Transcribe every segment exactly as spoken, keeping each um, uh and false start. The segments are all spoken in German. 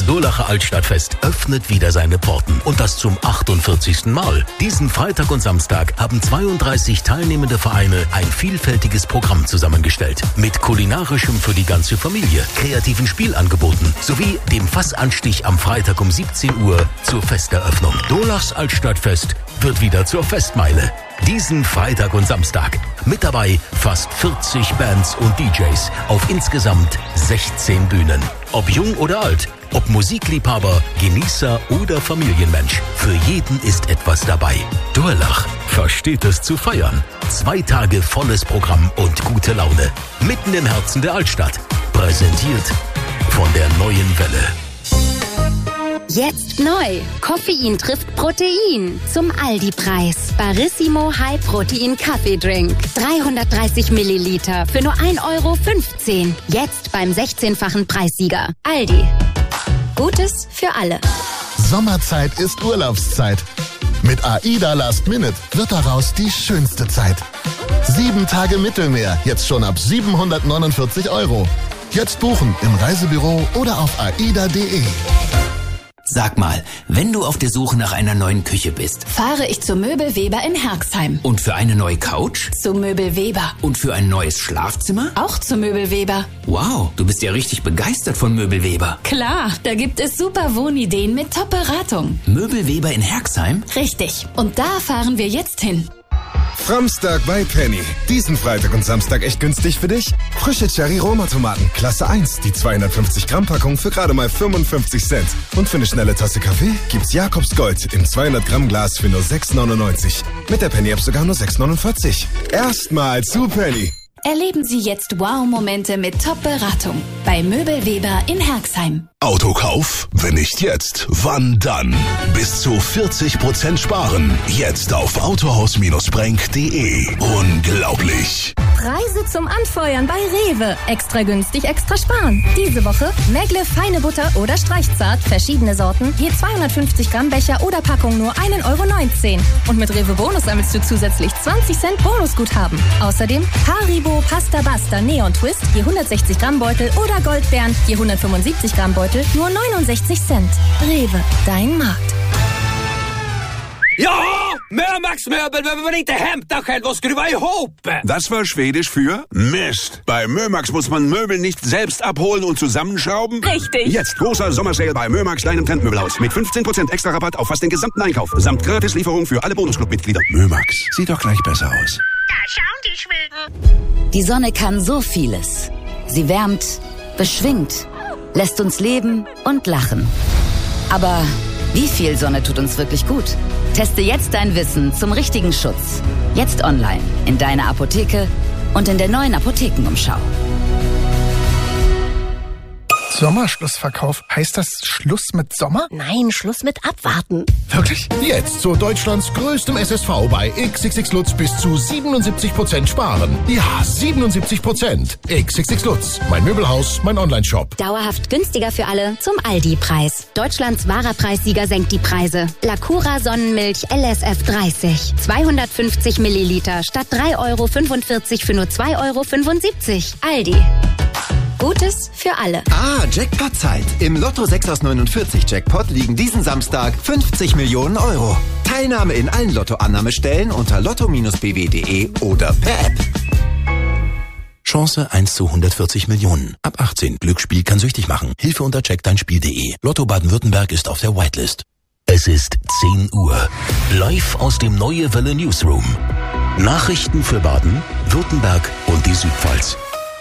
Durlacher Altstadtfest öffnet wieder seine Pforten und das zum achtundvierzigsten Mal. Diesen Freitag und Samstag haben zweiunddreißig teilnehmende Vereine ein vielfältiges Programm zusammengestellt. Mit kulinarischem für die ganze Familie, kreativen Spielangeboten sowie dem Fassanstich am Freitag um siebzehn Uhr zur Festeröffnung. Durlachs Altstadtfest wird wieder zur Festmeile. Diesen Freitag und Samstag. Mit dabei fast vierzig Bands und D Js auf insgesamt sechzehn Bühnen. Ob jung oder alt, ob Musikliebhaber, Genießer oder Familienmensch. Für jeden ist etwas dabei. Durlach versteht es zu feiern. Zwei Tage volles Programm und gute Laune. Mitten im Herzen der Altstadt. Präsentiert von der Neuen Welle. Jetzt neu. Koffein trifft Protein. Zum Aldi-Preis. Barissimo High Protein Kaffeedrink. dreihundertdreißig Milliliter für nur ein Euro fünfzehn. Jetzt beim sechzehnfachen Preissieger. Aldi. Gutes für alle. Sommerzeit ist Urlaubszeit. Mit AIDA Last Minute wird daraus die schönste Zeit. Sieben Tage Mittelmeer, jetzt schon ab siebenhundertneunundvierzig Euro. Jetzt buchen im Reisebüro oder auf aida punkt de. Sag mal, wenn du auf der Suche nach einer neuen Küche bist, fahre ich zu Möbelweber in Herxheim. Und für eine neue Couch? Zu Möbelweber. Und für ein neues Schlafzimmer? Auch zu Möbelweber. Wow, du bist ja richtig begeistert von Möbelweber. Klar, da gibt es super Wohnideen mit Top-Beratung. Möbelweber in Herxheim? Richtig. Und da fahren wir jetzt hin. Framstag bei Penny. Diesen Freitag und Samstag echt günstig für dich. Frische Cherry-Roma-Tomaten, Klasse eins. Die zweihundertfünfzig Gramm Packung für gerade mal fünfundfünfzig Cent. Und für eine schnelle Tasse Kaffee gibt's Jakobs Gold im zweihundert Gramm Glas für nur sechs neunundneunzig. Mit der Penny-App sogar nur sechs neunundvierzig. Erstmal zu Penny. Erleben Sie jetzt Wow-Momente mit Top-Beratung bei Möbelweber in Herxheim. Autokauf? Wenn nicht jetzt, wann dann? Bis zu vierzig Prozent sparen. Jetzt auf autohaus Bindestrich brenk punkt de. Unglaublich! Preise zum Anfeuern bei Rewe. Extra günstig, extra sparen. Diese Woche Megle feine Butter oder Streichzart, verschiedene Sorten, je zweihundertfünfzig Gramm Becher oder Packung nur ein Euro neunzehn. Und mit Rewe Bonus sammelst du zusätzlich zwanzig Cent Bonusguthaben. Außerdem Haribo Pasta Basta Neon Twist, je hundertsechzig Gramm Beutel oder Goldbeeren, je hundertfünfundsiebzig Gramm Beutel, nur neunundsechzig Cent. Rewe, dein Markt. Ja, Mömax Möbel, wenn man inte hämtar själv och skruva ihop. Das war Schwedisch für Mist. Bei Mömax muss man Möbel nicht selbst abholen und zusammenschrauben. Richtig. Jetzt großer Sommersale bei Mömax kleinem Trendmöbelhaus mit fünfzehn Prozent extra Rabatt auf fast den gesamten Einkauf samt Gratislieferung für alle Bonusclub-Mitglieder. Mömax, sieht doch gleich besser aus. Da schauen die Schweden. Die Sonne kann so vieles. Sie wärmt, beschwingt, lässt uns leben und lachen. Aber wie viel Sonne tut uns wirklich gut? Teste jetzt dein Wissen zum richtigen Schutz. Jetzt online, in deiner Apotheke und in der neuen Apothekenumschau. Sommerschlussverkauf. Heißt das Schluss mit Sommer? Nein, Schluss mit Abwarten. Wirklich? Jetzt zu Deutschlands größtem S S V bei X X X Lutz bis zu siebenundsiebzig Prozent sparen. Ja, siebenundsiebzig Prozent. X X X Lutz. Mein Möbelhaus, mein Onlineshop. Dauerhaft günstiger für alle zum Aldi-Preis. Deutschlands wahrer Preissieger senkt die Preise. Lacura Sonnenmilch L S F dreißig. zweihundertfünfzig Milliliter statt drei Euro fünfundvierzig für nur zwei Euro fünfundsiebzig. Aldi. Gutes für alle. Ah, Jackpot-Zeit. Im Lotto sechs aus neunundvierzig Jackpot liegen diesen Samstag fünfzig Millionen Euro. Teilnahme in allen Lottoannahmestellen unter lotto Bindestrich b w punkt de oder per App. Chance eins zu hundertvierzig Millionen. Ab achtzehn. Glücksspiel kann süchtig machen. Hilfe unter check dein Spiel punkt de. Lotto Baden-Württemberg ist auf der Whitelist. Es ist zehn Uhr. Live aus dem Neue Welle Newsroom. Nachrichten für Baden, Württemberg und die Südpfalz.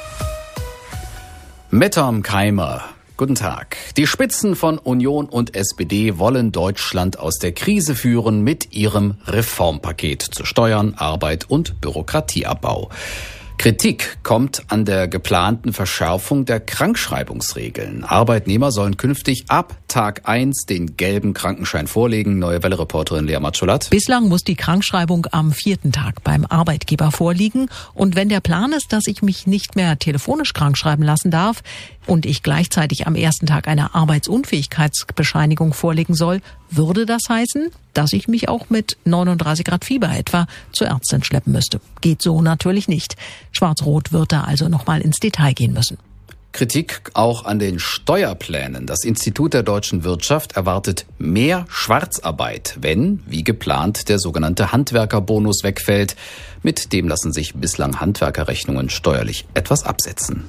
Mit Tom Keimer. Guten Tag. Die Spitzen von Union und S P D wollen Deutschland aus der Krise führen mit ihrem Reformpaket zu Steuern, Arbeit und Bürokratieabbau. Kritik kommt an der geplanten Verschärfung der Krankschreibungsregeln. Arbeitnehmer sollen künftig ab Tag eins den gelben Krankenschein vorlegen. Neue Welle-Reporterin Lea Matscholat. Bislang muss die Krankschreibung am vierten Tag beim Arbeitgeber vorliegen. Und wenn der Plan ist, dass ich mich nicht mehr telefonisch krankschreiben lassen darf und ich gleichzeitig am ersten Tag eine Arbeitsunfähigkeitsbescheinigung vorlegen soll, würde das heißen, dass ich mich auch mit neununddreißig Grad Fieber etwa zur Ärztin schleppen müsste. Geht so natürlich nicht. Schwarz-Rot wird da also nochmal ins Detail gehen müssen. Kritik auch an den Steuerplänen. Das Institut der deutschen Wirtschaft erwartet mehr Schwarzarbeit, wenn, wie geplant, der sogenannte Handwerkerbonus wegfällt. Mit dem lassen sich bislang Handwerkerrechnungen steuerlich etwas absetzen.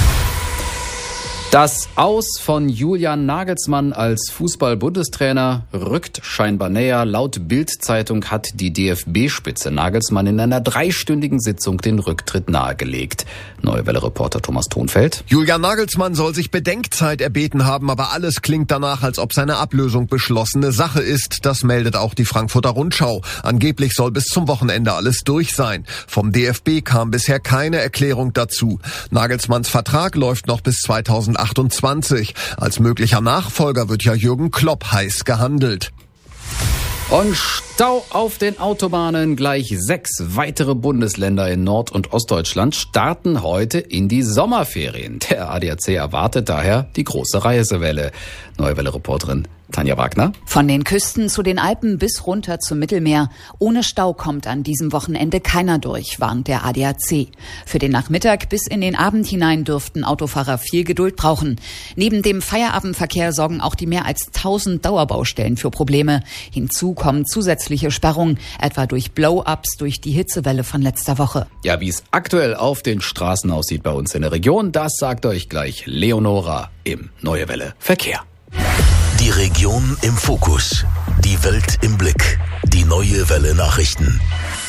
Das Aus von Julian Nagelsmann als Fußball-Bundestrainer rückt scheinbar näher. Laut Bild-Zeitung hat die D F B-Spitze Nagelsmann in einer dreistündigen Sitzung den Rücktritt nahegelegt. Neue Welle-Reporter Thomas Thonfeld. Julian Nagelsmann soll sich Bedenkzeit erbeten haben, aber alles klingt danach, als ob seine Ablösung beschlossene Sache ist. Das meldet auch die Frankfurter Rundschau. Angeblich soll bis zum Wochenende alles durch sein. Vom D F B kam bisher keine Erklärung dazu. Nagelsmanns Vertrag läuft noch bis zweitausendachtundzwanzig. Als möglicher Nachfolger wird ja Jürgen Klopp heiß gehandelt. Und Stau auf den Autobahnen. Gleich sechs weitere Bundesländer in Nord- und Ostdeutschland starten heute in die Sommerferien. Der A D A C erwartet daher die große Reisewelle. Neue Welle-Reporterin Tanja Wagner. Von den Küsten zu den Alpen bis runter zum Mittelmeer. Ohne Stau kommt an diesem Wochenende keiner durch, warnt der A D A C. Für den Nachmittag bis in den Abend hinein dürften Autofahrer viel Geduld brauchen. Neben dem Feierabendverkehr sorgen auch die mehr als tausend Dauerbaustellen für Probleme. Hinzu kommen zusätzliche Sperrungen, etwa durch Blow-ups durch die Hitzewelle von letzter Woche. Ja, wie es aktuell auf den Straßen aussieht bei uns in der Region, das sagt euch gleich Leonora im Neue Welle Verkehr. Die Region im Fokus. Die Welt im Blick. Die Neue Welle Nachrichten.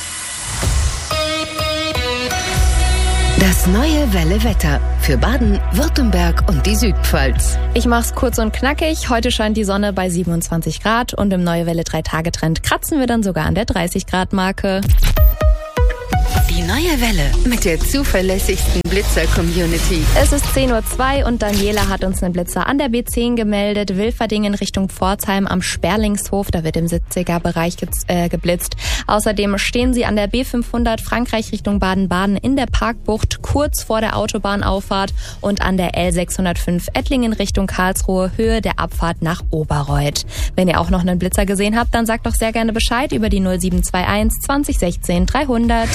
Das Neue Welle Wetter für Baden, Württemberg und die Südpfalz. Ich mach's kurz und knackig. Heute scheint die Sonne bei siebenundzwanzig Grad und im Neue Welle drei Tage Trend kratzen wir dann sogar an der dreißig Grad Marke. Die Neue Welle mit der zuverlässigsten Blitzer-Community. Es ist zehn Uhr zwei und Daniela hat uns einen Blitzer an der B zehn gemeldet. Wilferdingen Richtung Pforzheim am Sperlingshof. Da wird im siebziger-Bereich ge- äh, geblitzt. Außerdem stehen sie an der B fünfhundert Frankreich Richtung Baden-Baden in der Parkbucht kurz vor der Autobahnauffahrt und an der L sechshundertfünf Ettlingen Richtung Karlsruhe Höhe der Abfahrt nach Oberreuth. Wenn ihr auch noch einen Blitzer gesehen habt, dann sagt doch sehr gerne Bescheid über die null sieben zwei eins zwanzig sechzehn dreihundert.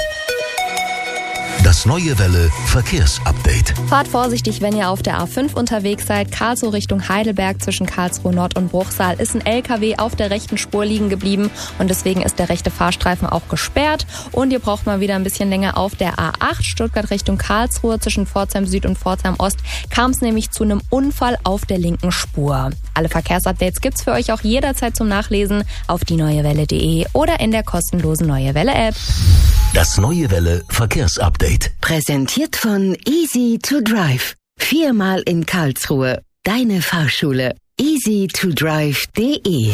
Das Neue Welle Verkehrsupdate. Fahrt vorsichtig, wenn ihr auf der A fünf unterwegs seid. Karlsruhe Richtung Heidelberg zwischen Karlsruhe Nord und Bruchsal ist ein L K W auf der rechten Spur liegen geblieben und deswegen ist der rechte Fahrstreifen auch gesperrt. Und ihr braucht mal wieder ein bisschen länger auf der A acht Stuttgart Richtung Karlsruhe zwischen Pforzheim Süd und Pforzheim Ost kam es nämlich zu einem Unfall auf der linken Spur. Alle Verkehrsupdates gibt's für euch auch jederzeit zum Nachlesen auf die neue welle punkt de oder in der kostenlosen Neue Welle App. Das Neue Welle Verkehrsupdate. Präsentiert von Easy to Drive. Viermal in Karlsruhe. Deine Fahrschule. easy to drive punkt de.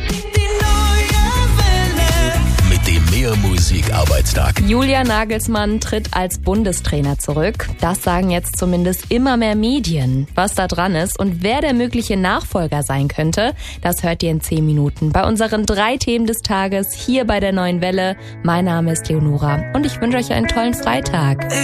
Mit dem Mehr-Musik-Arbeitstag. Julian Nagelsmann tritt als Bundestrainer zurück. Das sagen jetzt zumindest immer mehr Medien. Was da dran ist und wer der mögliche Nachfolger sein könnte, das hört ihr in zehn Minuten bei unseren drei Themen des Tages hier bei der Neuen Welle. Mein Name ist Leonora und ich wünsche euch einen tollen Freitag.